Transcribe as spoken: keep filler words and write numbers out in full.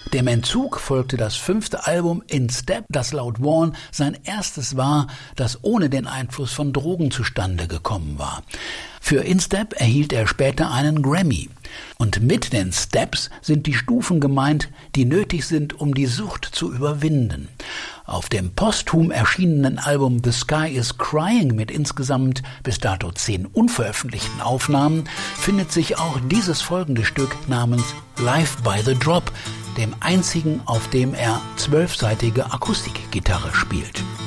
Dem Entzug folgte das fünfte Album In Step, das laut Vaughan sein erstes war, das ohne den Einfluss von Drogen zustande gekommen war. Für In Step erhielt er später einen Grammy. Und mit den Steps sind die Stufen gemeint, die nötig sind, um die Sucht zu überwinden. Auf dem posthum erschienenen Album The Sky is Crying mit insgesamt bis dato zehn unveröffentlichten Aufnahmen findet sich auch dieses folgende Stück namens Live by the Drop, dem einzigen, auf dem er zwölfsaitige Akustikgitarre spielt.